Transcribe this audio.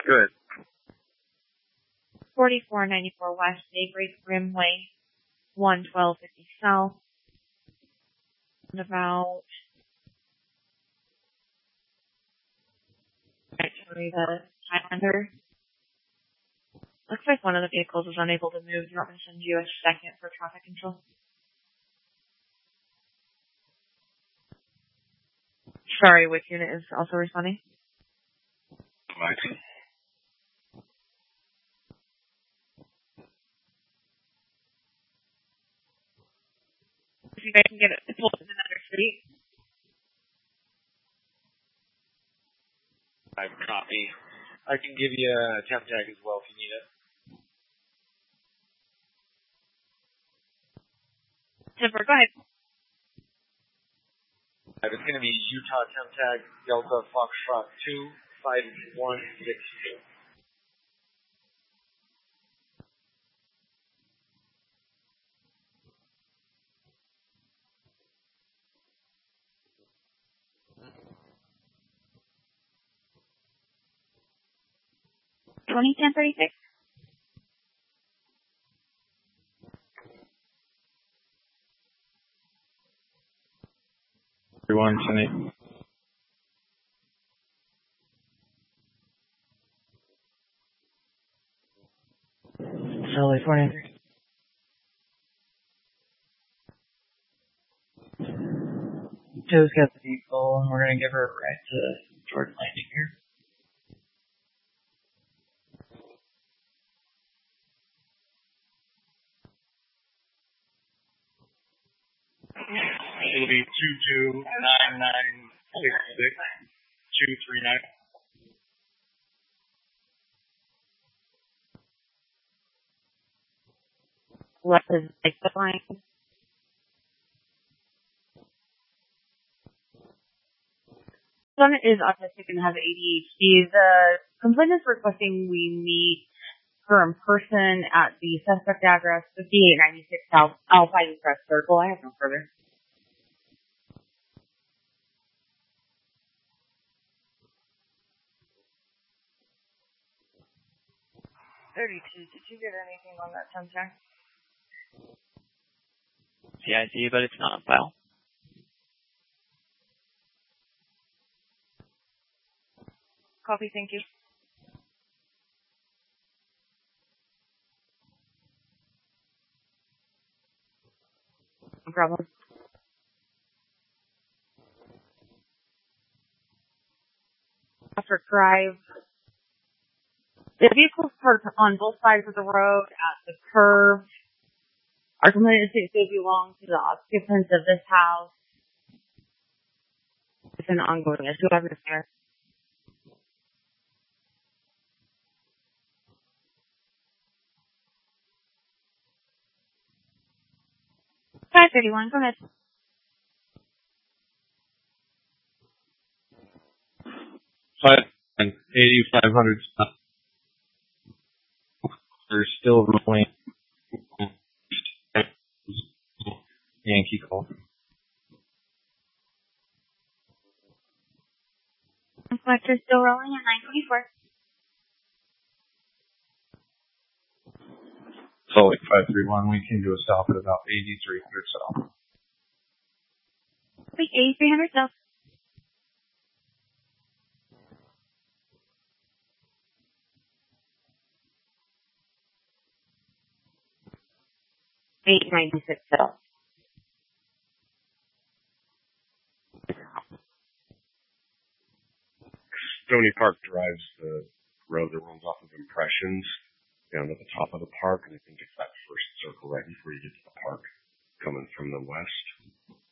Good. 4494 West, Daybreak Rimway, 11250 South. And about actually the Highlander. Looks like one of the vehicles is unable to move. Do you want me to send you a second for traffic control? Sorry, which unit is also responding? Right. If you guys can get it pulled in another street. I copy. I can give you a temp tag as well if you need it. Zipper, go ahead. It's going to be Utah temp tag Delta Foxtrot 25162. $20,1036. Everyone, tonight. Charlie 43. Joe's got the vehicle, and we're going to give her a ride to Jordan Landing here. It'll be 229966239. What is the line? Son is autistic and has ADHD. The complainant is requesting we meet her in person at the suspect address 5896 South Alpine Crest Circle. I have no further. Did you get anything on that temp check? CIC, but it's not on file. Copy, thank you. No problem. After drive. The vehicle's parked on both sides of the road at the curve. Our complaint is they belong to the occupants of this house. It's an ongoing issue. I'm here. 531, go ahead. And 8500 They're still rolling. Yankee call. Collector still rolling at 924. Salt Lake 531, we came to a stop at about 8300 south. Wait, 8300 south. $896 south. Stony Park drives the road that runs off of Impressions down to the top of the park, and I think it's that first circle right before you get to the park coming from the west.